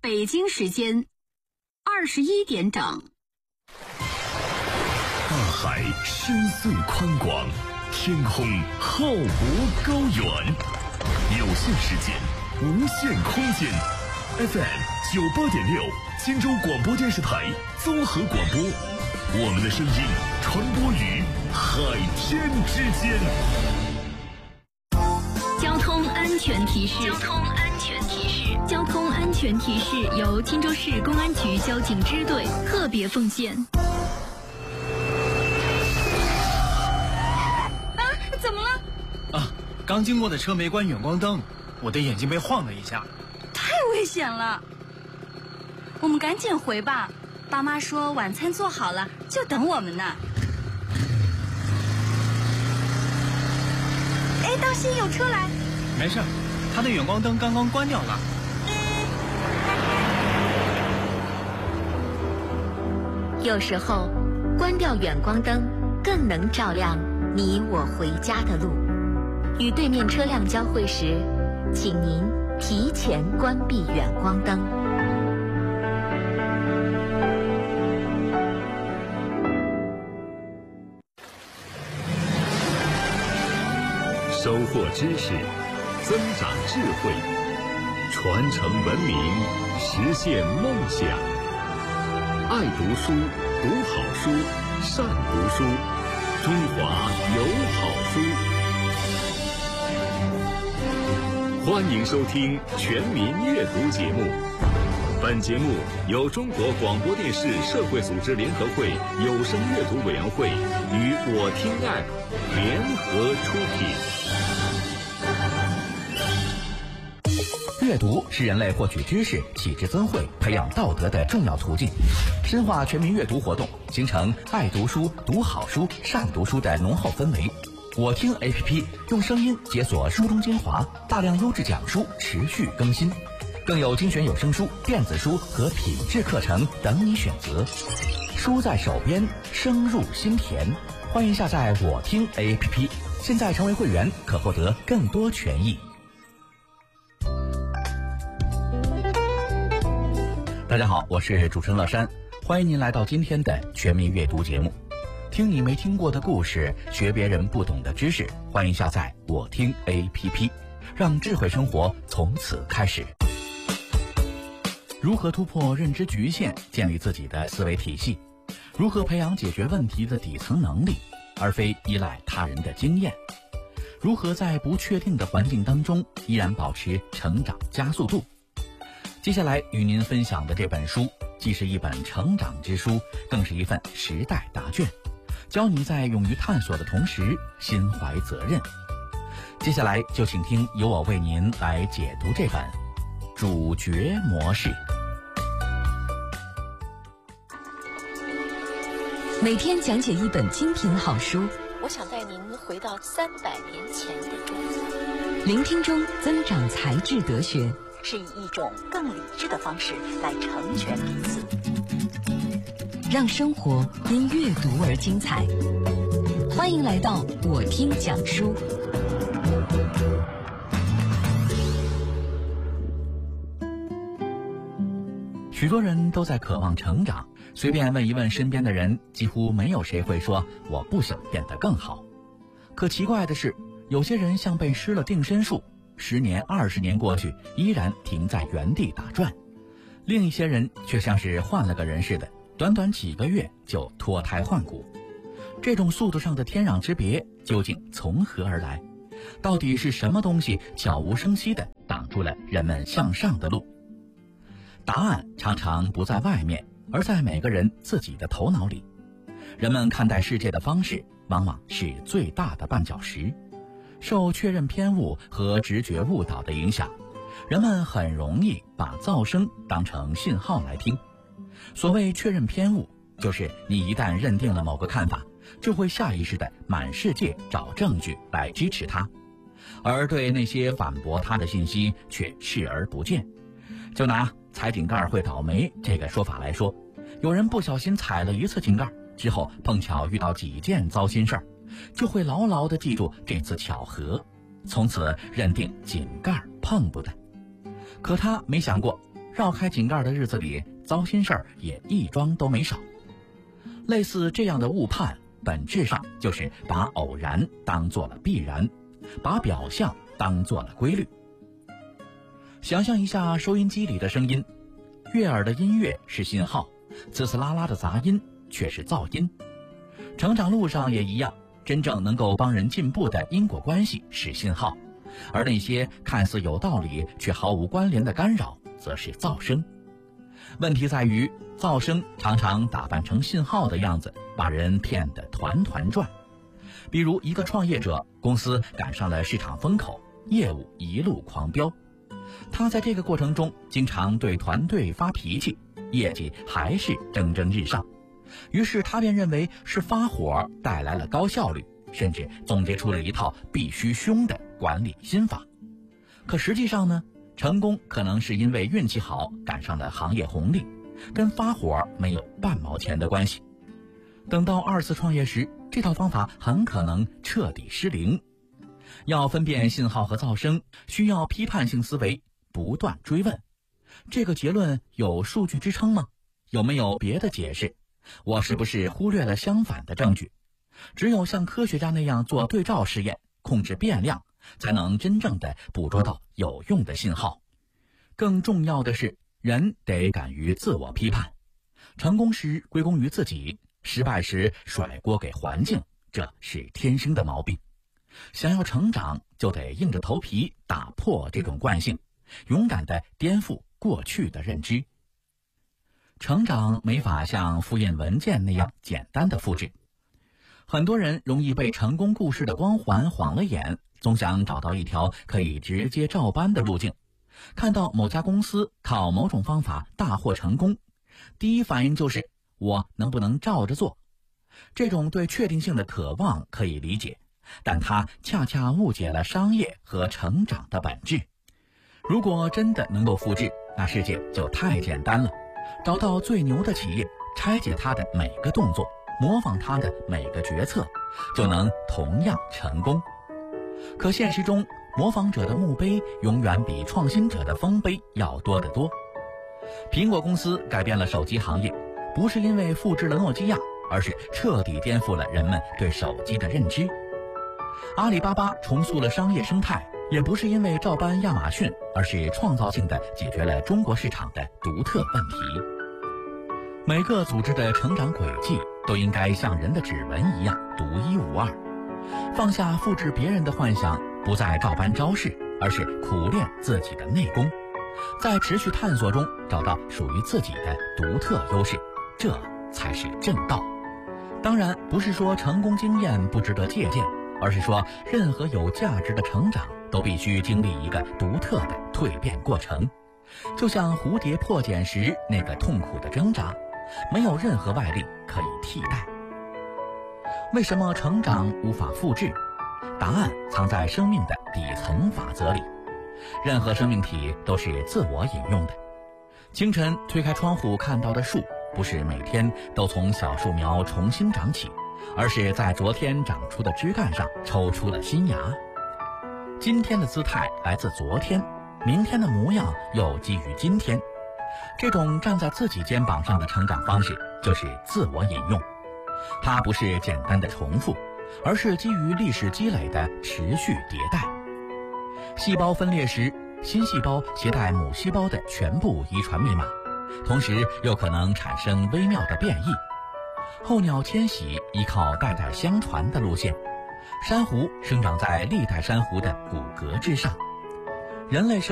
北京时间21点整。 大海深邃宽广，天空浩博高远，有限时间，无限空间。FM 98.6，荆州广播电视台综合广播，我们的声音传播于海天之间。 交通安全提示。交通安全提示由荆州市公安局交警支队特别奉献。 怎么了？ 刚经过的车没关远光灯，我的眼睛被晃了一下。 太危险了，我们赶紧回吧。爸妈说晚餐做好了，就等我们呢。哎，当心有车来！ 没事，他的远光灯刚刚关掉了。 有时候，关掉远光灯更能照亮你我回家的路。与对面车辆交汇时，请您提前关闭远光灯。 收获知识，增长智慧，传承文明，实现梦想。爱读书，读好书，善读书，中华有好书。欢迎收听全民阅读节目。本节目由中国广播电视社会组织联合会有声阅读委员会与我听 App 联合出品。 阅读是人类获取知识、启智增慧、培养道德的重要途径。深化全民阅读活动，形成爱读书、读好书、善读书的浓厚氛围。我听 APP 用声音解锁书中精华，大量优质讲书持续更新，更有精选有声书、电子书和品质课程等你选择。书在手边，声入心田。欢迎下载我听 APP， 现在成为会员可获得更多权益。大家好，我是主持人乐山，欢迎您来到今天的全民阅读节目。听你没听过的故事，学别人不懂的知识，欢迎下载我听 APP， 让智慧生活从此开始。如何突破认知局限，建立自己的思维体系？如何培养解决问题的底层能力，而非依赖他人的经验？如何在不确定的环境当中依然保持成长加速度？接下来与您分享的这本书，既是一本成长之书，更是一份时代答卷，教你在勇于探索的同时，心怀责任。接下来就请听由我为您来解读这本主角模式。 每天讲解一本精品好书， 我想带您回到300年前的中国， 聆听中增长才智德学， 是以一种更理智的方式来成全彼此， 让生活因阅读而精彩。欢迎来到我听讲书。 许多人都在渴望成长，随便问一问身边的人，几乎没有谁会说我不想变得更好。可奇怪的是，有些人像被施了定身术，10年、20年过去，依然停在原地打转；另一些人却像是换了个人似的，短短几个月就脱胎换骨。这种速度上的天壤之别究竟从何而来？到底是什么东西悄无声息地挡住了人们向上的路？答案常常不在外面，而在每个人自己的头脑里。人们看待世界的方式往往是最大的绊脚石。受确认偏误和直觉误导的影响，人们很容易把噪声当成信号来听。所谓确认偏误，就是你一旦认定了某个看法，就会下意识地满世界找证据来支持它，而对那些反驳它的信息却视而不见。就拿踩井盖会倒霉这个说法来说，有人不小心踩了1次井盖之后，碰巧遇到几件糟心事儿，就会牢牢地记住这次巧合，从此认定井盖碰不得。可他没想过， 绕开井盖的日子里，糟心事儿也一桩都没少。类似这样的误判，本质上就是把偶然当做了必然，把表象当做了规律。想象一下收音机里的声音，悦耳的音乐是信号，呲呲啦啦的杂音却是噪音。成长路上也一样，真正能够帮人进步的因果关系是信号，而那些看似有道理却毫无关联的干扰则是噪声。问题在于，噪声常常打扮成信号的样子，把人骗得团团转。比如一个创业者，公司赶上了市场风口，业务一路狂飙，他在这个过程中经常对团队发脾气，业绩还是蒸蒸日上。于是他便认为是发火带来了高效率，甚至总结出了一套必须凶的管理心法。可实际上呢，成功可能是因为运气好赶上了行业红利，跟发火没有半毛钱的关系。等到二次创业时，这套方法很可能彻底失灵。要分辨信号和噪声，需要批判性思维，不断追问：这个结论有数据支撑吗？有没有别的解释？我是不是忽略了相反的证据？只有像科学家那样做对照实验，控制变量，才能真正的捕捉到有用的信号。更重要的是，人得敢于自我批判，成功时归功于自己，失败时甩锅给环境，这是天生的毛病。想要成长，就得硬着头皮打破这种惯性，勇敢地颠覆过去的认知。成长没法像复印文件那样简单的复制，很多人容易被成功故事的光环晃了眼，总想找到一条可以直接照搬的路径。看到某家公司靠某种方法大获成功，第一反应就是我能不能照着做？这种对确定性的渴望可以理解，但它恰恰误解了商业和成长的本质。如果真的能够复制，那世界就太简单了。找到最牛的企业，拆解它的每个动作，模仿它的每个决策，就能同样成功。可现实中，模仿者的墓碑永远比创新者的丰碑要多得多。苹果公司改变了手机行业，不是因为复制了诺基亚，而是彻底颠覆了人们对手机的认知。阿里巴巴重塑了商业生态，也不是因为照搬亚马逊，而是创造性地解决了中国市场的独特问题。每个组织的成长轨迹都应该像人的指纹一样独一无二，放下复制别人的幻想，不再照搬招式，而是苦练自己的内功，在持续探索中找到属于自己的独特优势，这才是正道。当然，不是说成功经验不值得借鉴，而是说任何有价值的成长都必须经历一个独特的蜕变过程，就像蝴蝶破茧时那个痛苦的挣扎，没有任何外力可以替代。为什么成长无法复制？答案藏在生命的底层法则里。任何生命体都是自我引用的。清晨推开窗户看到的树，不是每天都从小树苗重新长起，而是在昨天长出的枝干上抽出了新芽。今天的姿态来自昨天，明天的模样又基于今天。这种站在自己肩膀上的成长方式就是自我引用，它不是简单的重复，而是基于历史积累的持续迭代。细胞分裂时，新细胞携带母细胞的全部遗传密码，同时又可能产生微妙的变异。候鸟迁徙依靠代代相传的路线，珊瑚生长在历代珊瑚的骨骼之上。人类社